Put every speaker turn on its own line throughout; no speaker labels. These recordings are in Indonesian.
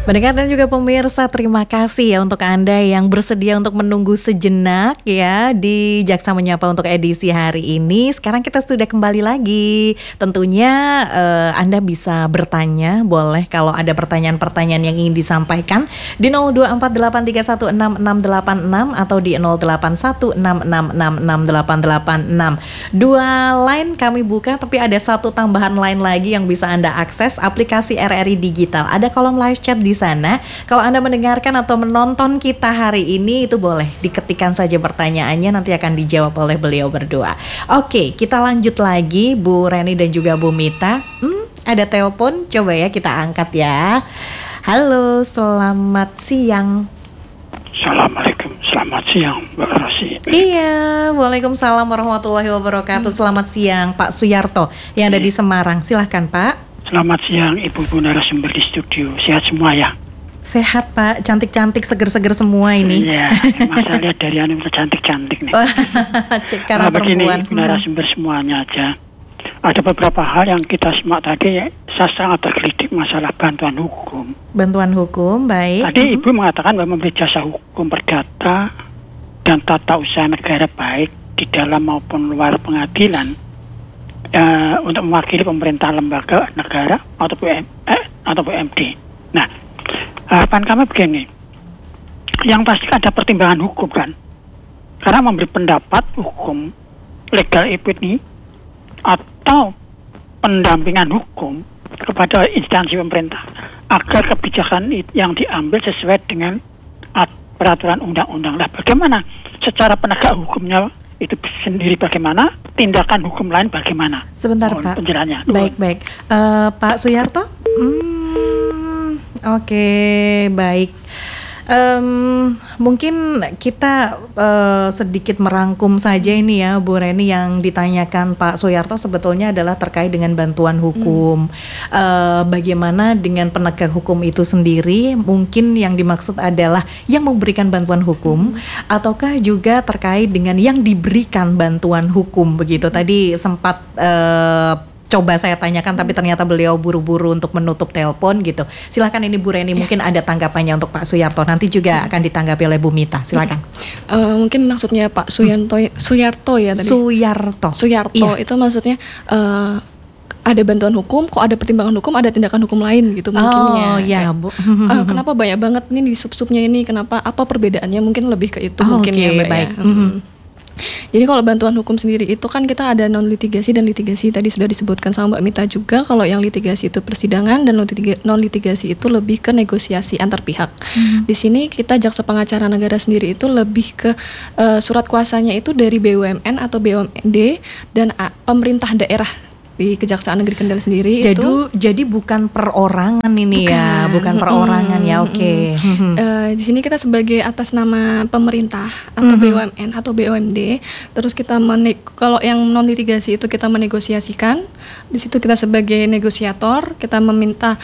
Pendengar dan juga pemirsa, terima kasih ya untuk Anda yang bersedia untuk menunggu sejenak ya di Jaksa Menyapa untuk edisi hari ini. Sekarang kita sudah kembali lagi. Tentunya Anda bisa bertanya, boleh kalau ada pertanyaan-pertanyaan yang ingin disampaikan di 0243166686 atau di 0816666886. Dua line kami buka, tapi ada satu tambahan line lagi yang bisa Anda akses, aplikasi RRI Digital. Ada kolom live chat di sana. Kalau Anda mendengarkan atau menonton kita hari ini, itu boleh diketikkan saja pertanyaannya, nanti akan dijawab oleh beliau berdua. Oke, kita lanjut lagi Bu Reni dan juga Bu Mita. Ada telepon, coba ya kita angkat ya. Halo, selamat siang.
Assalamualaikum, selamat siang Mbak Rosi.
Iya, waalaikumsalam warahmatullahi wabarakatuh. Selamat siang Pak Suyarto yang ada di Semarang. Silahkan Pak.
Selamat siang Ibu narasumber di studio. Sehat semua ya?
Sehat Pak, cantik-cantik, seger-seger semua ini.
Iya, masa lihat dari anu cantik-cantik nih.
Karena perempuan.
Begini narasumber semuanya aja. Ada beberapa hal yang kita simak tadi, saya sangat tergelitik masalah bantuan hukum.
Bantuan hukum, baik.
Tadi Ibu mengatakan bahwa memberi jasa hukum perdata dan tata usaha negara baik di dalam maupun luar pengadilan untuk mewakili pemerintah lembaga negara atau BUMD. Nah, harapan kami begini, yang pasti ada pertimbangan hukum kan, karena memberi pendapat hukum legal ini atau pendampingan hukum kepada instansi pemerintah agar kebijakan yang diambil sesuai dengan peraturan undang-undang. Lah, bagaimana secara penegak hukumnya itu sendiri, bagaimana tindakan hukum lain bagaimana?
Sebentar Pak.
Penjelasannya.
Baik. Pak Suyarto? Oke, baik. Mungkin kita sedikit merangkum saja ini ya Bu Reni, yang ditanyakan Pak Suyarto sebetulnya adalah terkait dengan bantuan hukum. Bagaimana dengan penegak hukum itu sendiri? Mungkin yang dimaksud adalah yang memberikan bantuan hukum, ataukah juga terkait dengan yang diberikan bantuan hukum begitu? Tadi sempat coba saya tanyakan, tapi ternyata beliau buru-buru untuk menutup telepon gitu. Silakan ini Bu Reni, mungkin ada tanggapannya untuk Pak Suyarto. Nanti juga akan ditanggapi oleh Bu Mita. Silakan.
Mungkin maksudnya Pak Suyarto ya tadi. Suyarto iya. Itu maksudnya ada bantuan hukum, kok ada pertimbangan hukum, ada tindakan hukum lain gitu mungkinnya.
Oh iya Bu.
Kenapa banyak banget nih di sub-subnya ini? Kenapa? Apa perbedaannya? Mungkin lebih ke itu mungkin ya Mbak
baik.
Ya. Jadi kalau bantuan hukum sendiri itu kan kita ada non litigasi dan litigasi, tadi sudah disebutkan sama Mbak Mita juga. Kalau yang litigasi itu persidangan dan non litigasi itu lebih ke negosiasi antar pihak. Di sini kita jaksa pengacara negara sendiri itu lebih ke surat kuasanya itu dari BUMN atau BUMD dan pemerintah daerah di Kejaksaan Negeri Kendal sendiri.
Jadi bukan perorangan ini bukan perorangan ya. Oke.
Di sini kita sebagai atas nama pemerintah atau BUMN atau BUMD. Terus kita kalau yang non litigasi itu kita menegosiasikan. Di situ kita sebagai negosiator, kita meminta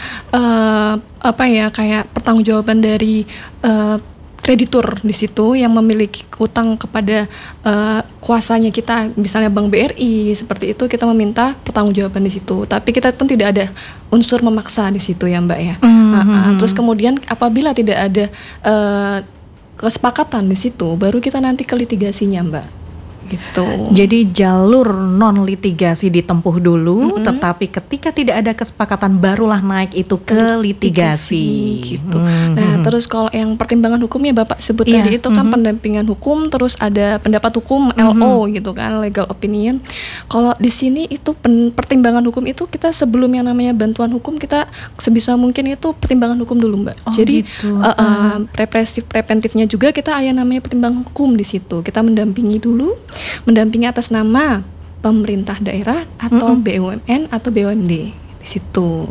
kayak pertanggungjawaban dari kreditur di situ yang memiliki utang kepada kuasanya kita, misalnya Bank BRI seperti itu, kita meminta pertanggungjawaban di situ. Tapi kita pun tidak ada unsur memaksa di situ ya Mbak ya. Terus kemudian apabila tidak ada kesepakatan di situ, baru kita nanti ke litigasinya Mbak. Gitu.
Jadi jalur non litigasi ditempuh dulu, tetapi ketika tidak ada kesepakatan barulah naik itu ke litigasi.
Gitu. Nah, terus kalau yang pertimbangan hukumnya Bapak sebut tadi itu kan pendampingan hukum, terus ada pendapat hukum LO gitu kan, legal opinion. Kalau di sini itu pertimbangan hukum itu kita sebelum yang namanya bantuan hukum, kita sebisa mungkin itu pertimbangan hukum dulu Mbak. Jadi gitu. Preventifnya juga kita ada namanya pertimbangan hukum di situ. Kita mendampingi dulu, mendampingi atas nama pemerintah daerah atau BUMN atau BUMD di situ.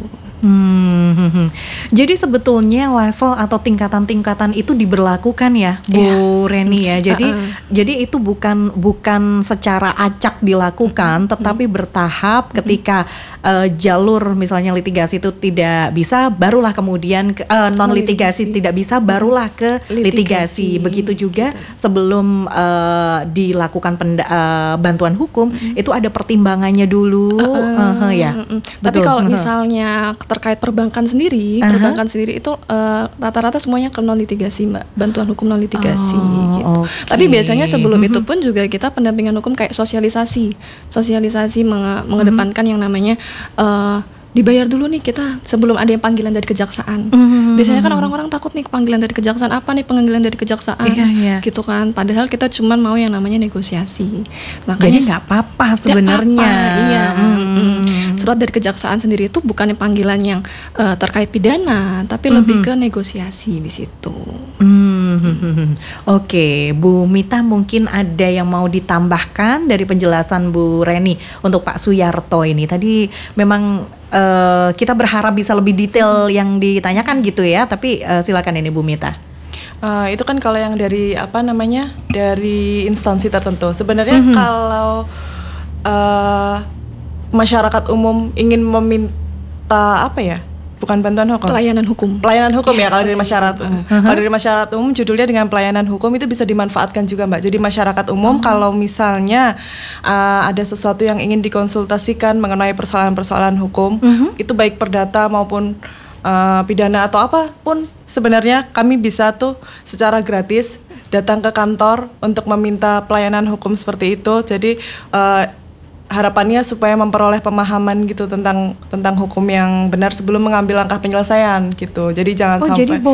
Jadi sebetulnya level atau tingkatan-tingkatan itu diberlakukan ya Bu Reni ya. Jadi itu bukan secara acak dilakukan, tetapi bertahap. Ketika jalur misalnya litigasi itu tidak bisa, barulah kemudian non litigasi tidak bisa, barulah ke litigasi. Begitu juga sebelum dilakukan bantuan hukum itu ada pertimbangannya dulu.
Tapi kalau misalnya terkait perbankan sendiri, perbankan sendiri itu rata-rata semuanya ke non litigasi Mbak, bantuan hukum non litigasi gitu.
Okay.
Tapi biasanya sebelum itu pun juga kita pendampingan hukum kayak sosialisasi mengedepankan yang namanya dibayar dulu nih kita sebelum ada yang panggilan dari kejaksaan. Biasanya kan orang-orang takut nih panggilan dari kejaksaan, apa nih panggilan dari kejaksaan, gitu kan. Padahal kita cuman mau yang namanya negosiasi. Makanya
jadi nggak apa-apa sebenarnya.
Iya. Surat dari kejaksaan sendiri itu bukan panggilan yang terkait pidana, tapi lebih ke negosiasi di situ.
Oke, Bu Mita mungkin ada yang mau ditambahkan dari penjelasan Bu Reni untuk Pak Suyarto ini. Tadi memang kita berharap bisa lebih detail yang ditanyakan gitu ya, tapi silakan ini Bu Mita.
Itu kan kalau yang dari dari instansi tertentu. Sebenarnya kalau masyarakat umum ingin meminta bukan bantuan hukum, pelayanan hukum ya kalau dari masyarakat kalau dari masyarakat umum judulnya dengan pelayanan hukum itu bisa dimanfaatkan juga Mbak. Jadi masyarakat umum kalau misalnya ada sesuatu yang ingin dikonsultasikan mengenai persoalan-persoalan hukum, itu baik perdata maupun pidana atau apapun, sebenarnya kami bisa tuh secara gratis datang ke kantor untuk meminta pelayanan hukum seperti itu. Jadi harapannya supaya memperoleh pemahaman gitu tentang hukum yang benar sebelum mengambil langkah penyelesaian gitu. Jadi jangan sampai.
Jadi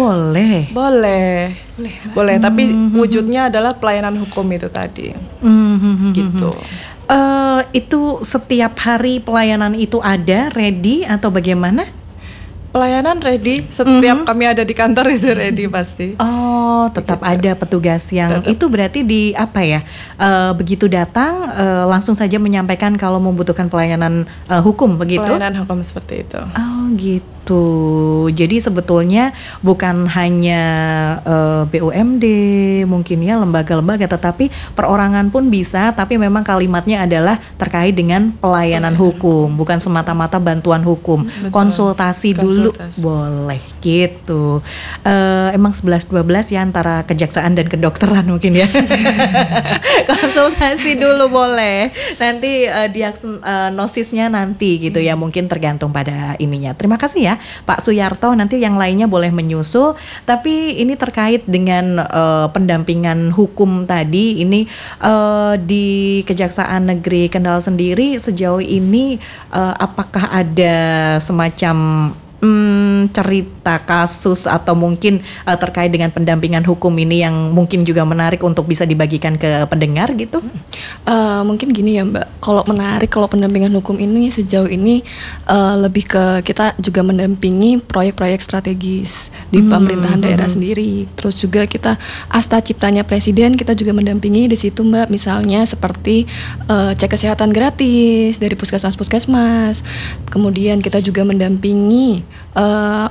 boleh. Tapi wujudnya adalah pelayanan hukum itu tadi. Gitu.
Itu setiap hari pelayanan itu ada ready atau bagaimana?
Pelayanan ready, setiap kami ada di kantor itu ready pasti.
Oh, tetap ada petugas yang itu berarti di begitu datang langsung saja menyampaikan kalau membutuhkan pelayanan hukum begitu?
Pelayanan hukum seperti itu.
Oh gitu. Jadi sebetulnya bukan hanya BUMD mungkin ya lembaga-lembaga, tetapi perorangan pun bisa, tapi memang kalimatnya adalah terkait dengan pelayanan hukum, bukan semata-mata bantuan hukum.
Betul.
Konsultasi dulu boleh gitu. Emang 11-12 ya antara kejaksaan dan kedokteran mungkin ya. Konsultasi dulu boleh. Nanti diagnosisnya nanti gitu ya, mungkin tergantung pada ininya. Terima kasih ya Pak Suyarto, nanti yang lainnya boleh menyusul. Tapi ini terkait dengan pendampingan hukum tadi, ini di Kejaksaan Negeri Kendal sendiri sejauh ini apakah ada semacam cerita kasus atau mungkin terkait dengan pendampingan hukum ini yang mungkin juga menarik untuk bisa dibagikan ke pendengar gitu?
Mungkin gini ya Mbak, kalau pendampingan hukum ini sejauh ini lebih ke kita juga mendampingi proyek-proyek strategis di pemerintahan daerah sendiri. Terus juga kita Asta Ciptanya Presiden kita juga mendampingi di situ Mbak, misalnya seperti cek kesehatan gratis dari puskesmas. Kemudian kita juga mendampingi